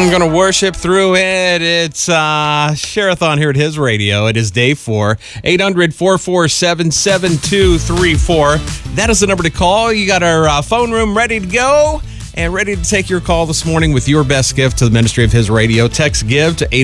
I'm going to worship through it. It's Share-a-thon here at His Radio. It is day 4. 800-447-7234. That is the number to call. You got our phone room ready to go and ready to take your call this morning with your best gift to the ministry of His Radio. Text GIVE to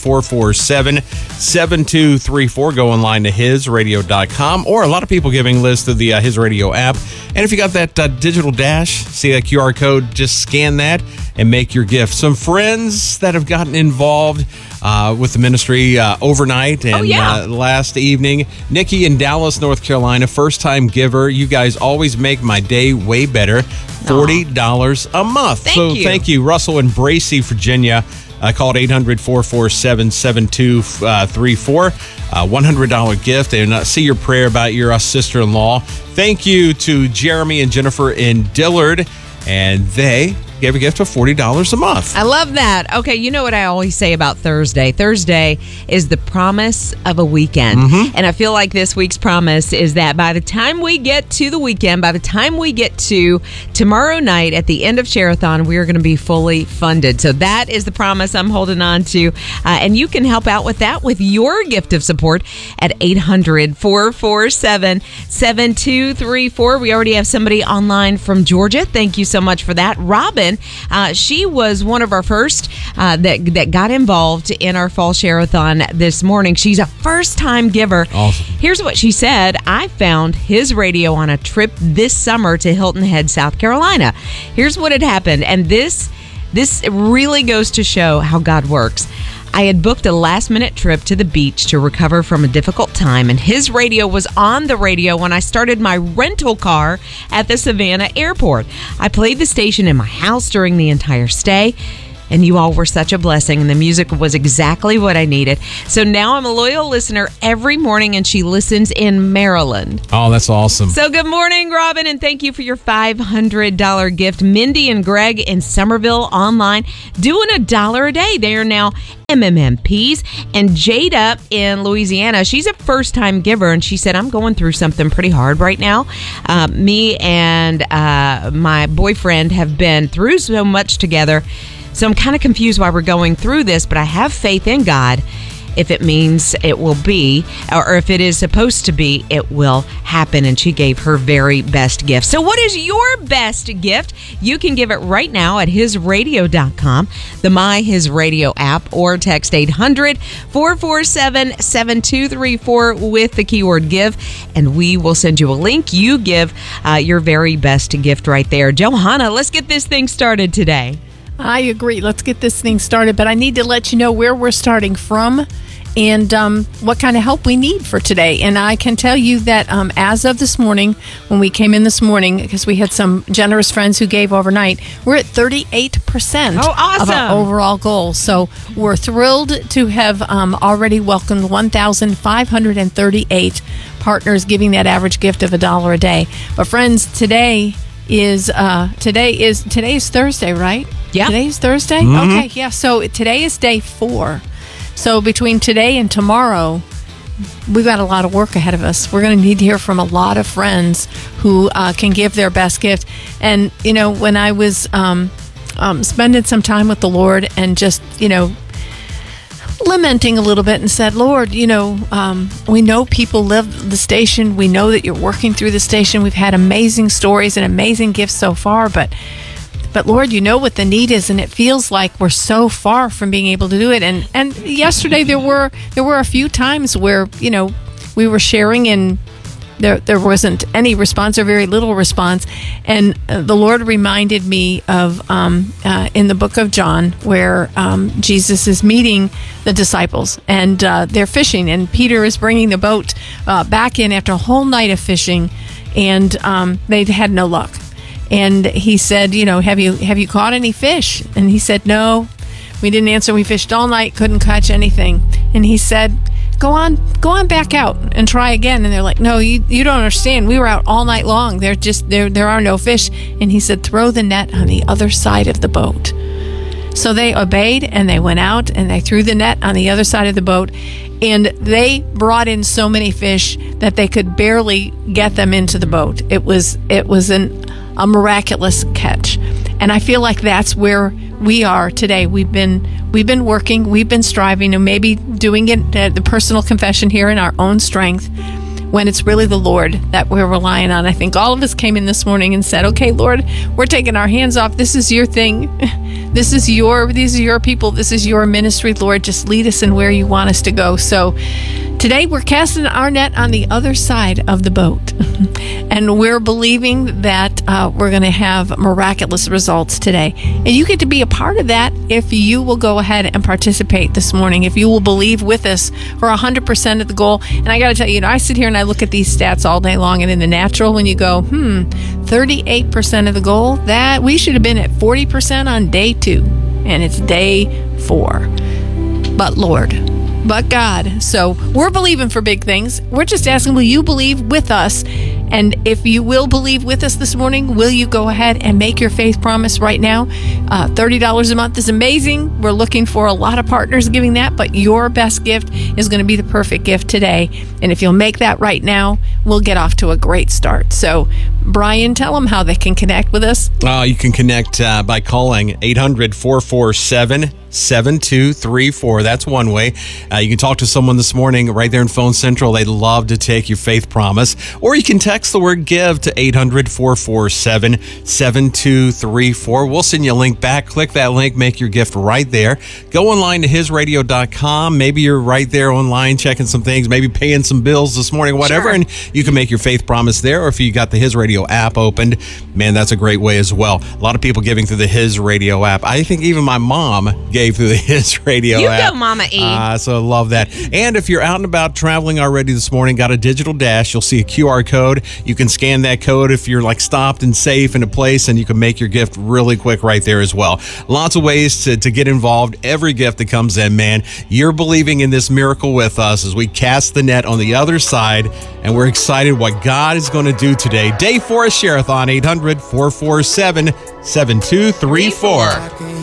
800-447-7234. Go online to hisradio.com, or a lot of people giving Liz through the His Radio app. And if you got that digital dash, see that QR code, just scan that and make your gift. Some friends that have gotten involved with the ministry overnight and last evening. Nikki in Dallas, North Carolina, first-time giver. You guys always make my day way better. $40 a month. Thank you. Russell in Bracy, Virginia. Called 800-447-7234. $100 gift. And see your prayer about your sister-in-law. Thank you to Jeremy and Jennifer in Dillard. And they gave a gift of $40 a month. I love that. Okay, you know what I always say about Thursday? Thursday is the promise of a weekend. Mm-hmm. And I feel like this week's promise is that by the time we get to the weekend, by the time we get to tomorrow night at the end of Share-a-thon, we are going to be fully funded. So that is the promise I'm holding on to. And you can help out with that with your gift of support at 800-447-7234. We already have somebody online from Georgia. Thank you so much for that. Robin, she was one of our first that got involved in our fall Share-a-thon this morning. She's a first-time giver. Awesome. Here's what she said. I found His Radio on a trip this summer to Hilton Head, South Carolina. Here's what had happened, and this really goes to show how God works. I had booked a last-minute trip to the beach to recover from a difficult time, and His Radio was on the radio when I started my rental car at the Savannah airport. I played the station in my house during the entire stay, and you all were such a blessing, and the music was exactly what I needed. So now I'm a loyal listener every morning, and she listens in Maryland. Oh, that's awesome. So good morning, Robin, and thank you for your $500 gift. Mindy and Greg in Somerville online doing $1 a day. They are now MMMPs. And Jada in Louisiana, she's a first-time giver, and she said, I'm going through something pretty hard right now. Me and my boyfriend have been through so much together, so I'm kind of confused why we're going through this, but I have faith in God. If it means it will be, or if it is supposed to be, it will happen. And she gave her very best gift. So what is your best gift? You can give it right now at hisradio.com, the My His Radio app, or text 800-447-7234 with the keyword give, and we will send you a link. You give your very best gift right there. Johanna, let's get this thing started today. I agree. Let's get this thing started, but I need to let you know where we're starting from and what kind of help we need for today. And I can tell you that as of this morning, when we came in this morning, because we had some generous friends who gave overnight, we're at 38% of our overall goal. So we're thrilled to have already welcomed 1,538 partners giving that average gift of $1 a day. But friends, today is Thursday, right? Yeah. Today's Thursday? Mm-hmm. Okay, yeah. So today is day 4. So between today and tomorrow, we've got a lot of work ahead of us. We're going to need to hear from a lot of friends who can give their best gift. And, you know, when I was spending some time with the Lord and just, you know, lamenting a little bit and said, Lord, you know, we know people live the station. We know that you're working through the station. We've had amazing stories and amazing gifts so far, but Lord, you know what the need is, and it feels like we're so far from being able to do it. And yesterday there were a few times where, you know, we were sharing and there wasn't any response or very little response. And the Lord reminded me of in the book of John where Jesus is meeting the disciples and they're fishing, and Peter is bringing the boat back in after a whole night of fishing, and they'd had no luck. And he said, you know, have you caught any fish? And he said, no, we didn't answer. We fished all night, couldn't catch anything. And he said, go on back out and try again. And they're like, no, you don't understand. We were out all night long. There are no fish. And he said, throw the net on the other side of the boat. So they obeyed, and they went out and they threw the net on the other side of the boat, and they brought in so many fish that they could barely get them into the boat. It was a miraculous catch. And I feel like that's where we are today. We've been working, we've been striving, and maybe doing it the personal confession here in our own strength, when it's really the Lord that we're relying on. I think all of us came in this morning and said, okay, Lord, we're taking our hands off. This is your thing. These are your people. This is your ministry, Lord. Just lead us in where you want us to go. So today we're casting our net on the other side of the boat. And we're believing that we're going to have miraculous results today. And you get to be a part of that if you will go ahead and participate this morning, if you will believe with us for 100% of the goal. And I got to tell you, I sit here and I look at these stats all day long, and in the natural, when you go, 38% of the goal, that we should have been at 40% on day 2, and it's day 4. But Lord, but God. So we're believing for big things. We're just asking, will you believe with us? And if you will believe with us this morning, will you go ahead and make your faith promise right now? $30 a month is amazing. We're looking for a lot of partners giving that, but your best gift is going to be the perfect gift today. And if you'll make that right now, we'll get off to a great start. So, Brian, tell them how they can connect with us. You can connect by calling 800-447-7234. That's one way. You can talk to someone this morning right there in Phone Central. They'd love to take your faith promise. Or you can text the word GIVE to 800-447-7234. We'll send you a link back. Click that link. Make your gift right there. Go online to hisradio.com. Maybe you're right there online checking some things, maybe paying some bills this morning, whatever, Sure. and you can make your faith promise there. Or if you got the His Radio app opened, man, that's a great way as well. A lot of people giving through the His Radio app. I think even my mom gave through the His Radio You app. go, Mama E. So I love that. And if you're out and about traveling already this morning, got a digital dash, you'll see a QR code. You can scan that code if you're like stopped and safe in a place, and you can make your gift really quick right there as well. Lots of ways to get involved. Every gift that comes in, man, you're believing in this miracle with us as we cast the net on the other side, and we're excited what God is going to do today. Day 4 of Share-a-thon, 800-447-7234.